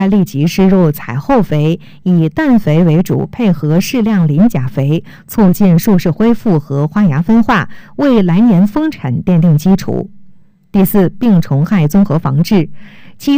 立即施入采后肥，以氮肥为主，配合适量磷钾肥，促进树势恢复和花芽分化，为来年丰产奠定基础。第四，病虫害综合防治。